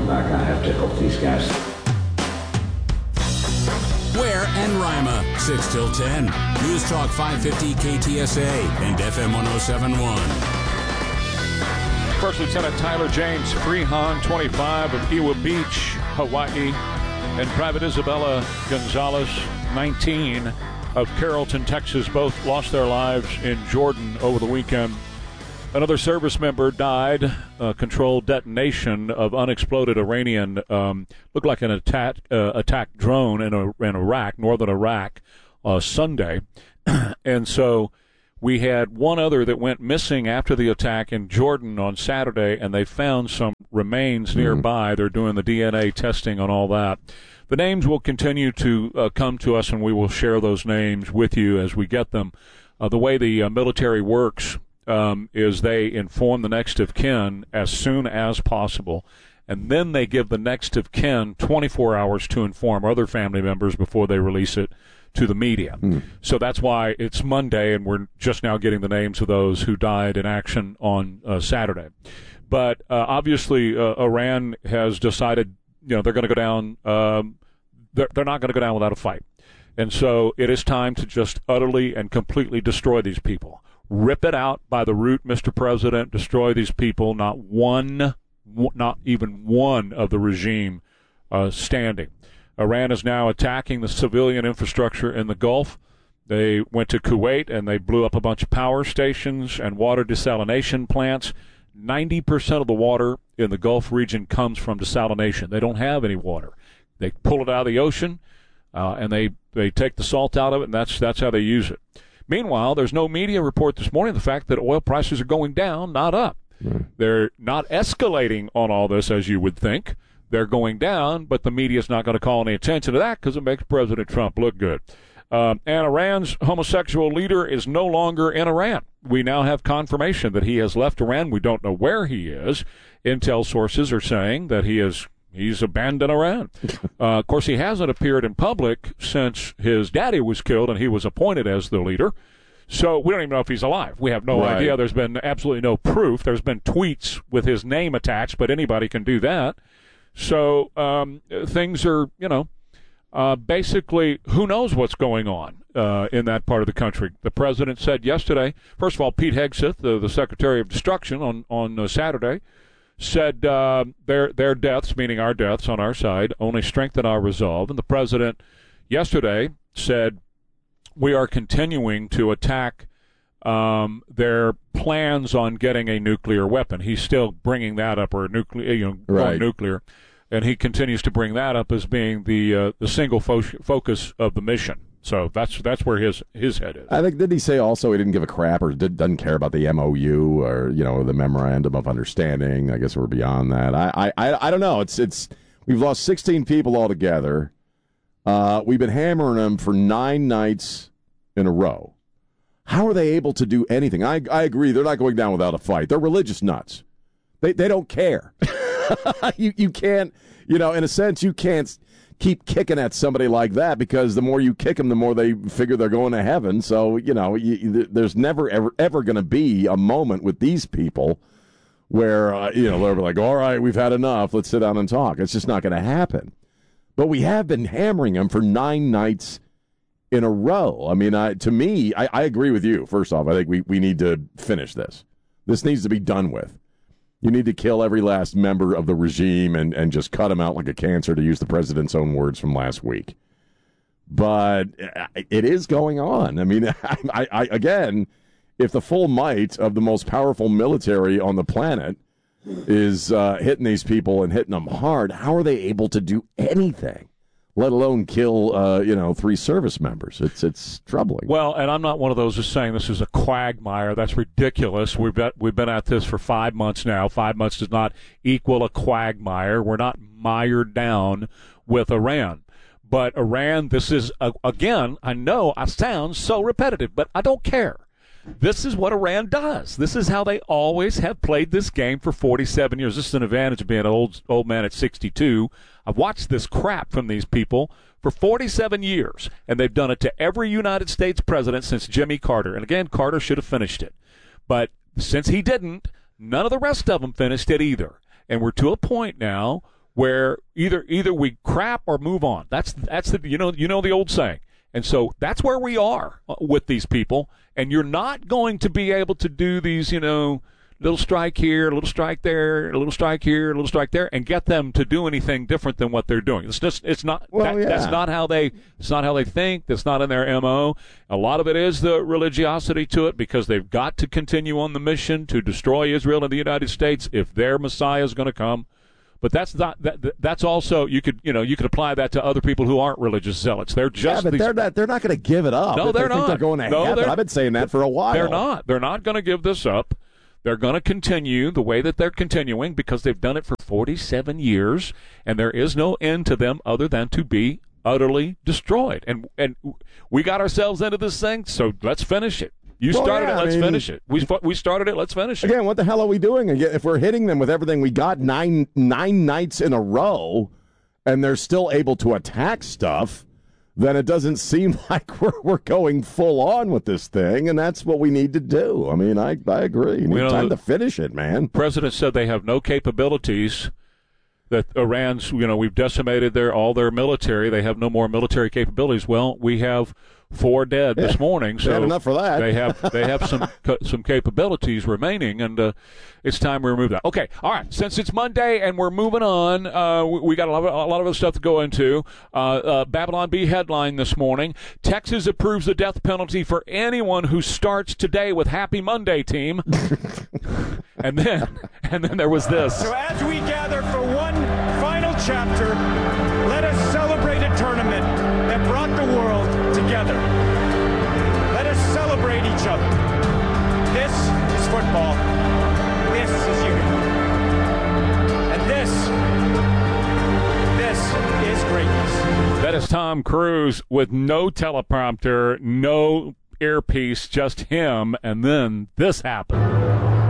back. I have tickled these guys. Ware and Rima, 6 till 10. News Talk 550 KTSA and FM 1071. First Lieutenant Tyler James, Freehon 25 of Iwa Beach, Hawaii, and Private Isabella Gonzalez, 19 of Carrollton, Texas, both lost their lives in Jordan over the weekend. Another service member died, controlled detonation of unexploded Iranian, looked like an attack drone in Iraq, northern Iraq, Sunday. And so we had one other that went missing after the attack in Jordan on Saturday, and they found some remains nearby. They're doing the DNA testing on all that. The names will continue to come to us, and we will share those names with you as we get them. The way the military works is they inform the next of kin as soon as possible, and then they give the next of kin 24 hours to inform other family members before they release it to the media. So that's why it's Monday, and we're just now getting the names of those who died in action on Saturday. But obviously, Iran has decided, they're going to go down. They're not going to go down without a fight, and so it is time to just utterly and completely destroy these people. Rip it out by the root, Mr. President. Destroy these people. Not even one of the regime standing. Iran is now attacking the civilian infrastructure in the Gulf. They went to Kuwait and they blew up a bunch of power stations and water desalination plants. 90% of the water in the Gulf region comes from desalination. They don't have any water. They pull it out of the ocean and they take the salt out of it, and that's how they use it. Meanwhile, there's no media report this morning of the fact that oil prices are going down, not up. They're not escalating on all this, as you would think. They're going down, but the media's not going to call any attention to that because it makes President Trump look good. And Iran's homosexual leader is no longer in Iran. We now have confirmation that he has left Iran. We don't know where he is. Intel sources are saying that he's abandoned Iran. Of course, he hasn't appeared in public since his daddy was killed and he was appointed as the leader. So we don't even know if he's alive. We have no idea. There's been absolutely no proof. There's been tweets with his name attached, but anybody can do that. So things are, basically, who knows what's going on in that part of the country. The president said yesterday, first of all, Pete Hegseth, the Secretary of Destruction on Saturday, said their deaths, meaning our deaths on our side, only strengthen our resolve. And the president yesterday said we are continuing to attack their plans on getting a nuclear weapon. He's still bringing that up, or going nuclear, and he continues to bring that up as being the single focus of the mission. So that's where his head is. I think, did he say also he didn't give a crap or doesn't care about the MOU or the memorandum of understanding? I guess we're beyond that. I don't know. It's we've lost 16 people altogether. We've been hammering them for 9 nights in a row. How are they able to do anything? I agree. They're not going down without a fight. They're religious nuts. They don't care. You can't, in a sense, you can't keep kicking at somebody like that because the more you kick them, the more they figure they're going to heaven. So, there's never, ever going to be a moment with these people where, they're like, all right, we've had enough. Let's sit down and talk. It's just not going to happen. But we have been hammering them for 9 nights in a row. I mean, to me, I agree with you. First off, I think we need to finish this. This needs to be done with. You need to kill every last member of the regime and just cut them out like a cancer, to use the president's own words from last week. But it is going on. I mean, I again, if the full might of the most powerful military on the planet is hitting these people and hitting them hard, how are they able to do anything? Let alone kill, 3 service members. It's troubling. Well, and I'm not one of those who's saying this is a quagmire. That's ridiculous. We've been at this for 5 months now. 5 months does not equal a quagmire. We're not mired down with Iran. But Iran, this is, again, I know I sound so repetitive, but I don't care. This is what Iran does. This is how they always have played this game for 47 years. This is an advantage of being an old man at 62. I've watched this crap from these people for 47 years, and they've done it to every United States president since Jimmy Carter. And again, Carter should have finished it. But since he didn't, none of the rest of them finished it either. And we're to a point now where either we crap or move on. That's the you know the old saying. And so that's where we are with these people. And you're not going to be able to do these, little strike here, a little strike there, a little strike here, a little strike there, and get them to do anything different than what they're doing. That's not how they think. That's not in their MO. A lot of it is the religiosity to it, because they've got to continue on the mission to destroy Israel and the United States if their Messiah is going to come. But that's also you could apply that to other people who aren't religious zealots. They're just they're not going to give it up. No, they're not. They're going to heaven. I've been saying that for a while. They're not. They're not going to give this up. They're going to continue the way that they're continuing, because they've done it for 47 years, and there is no end to them other than to be utterly destroyed. And we got ourselves into this thing, so let's finish it. You started it, let's finish it. We started it, let's finish it. Again, what the hell are we doing? If we're hitting them with everything we got nine nights in a row, and they're still able to attack stuff, then it doesn't seem like we're going full on with this thing, and that's what we need to do. I mean, I agree. You need time to finish it, man. The president said they have no capabilities. That Iran's, we've decimated all their military. They have no more military capabilities. Well, we have 4 dead this morning, so enough for that. they have some capabilities remaining, and it's time we remove that. Okay, all right. Since it's Monday and we're moving on, we got a lot of other stuff to go into. Babylon Bee headline this morning: Texas approves the death penalty for anyone who starts today with Happy Monday, team. and then there was this. So as we gather for one final chapter, let us celebrate a tournament that brought the world together. Let us celebrate each other. This is football. This is unity. And this is greatness. That is Tom Cruise with no teleprompter, no earpiece, just him, and then this happened.